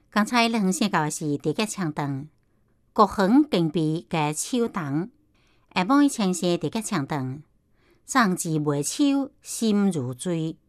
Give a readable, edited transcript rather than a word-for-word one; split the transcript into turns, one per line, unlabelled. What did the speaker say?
刚才你分享到的是地吉唱长，国远经比嘅秋冬，下晡清些地吉唱长，壮志未秋心如醉。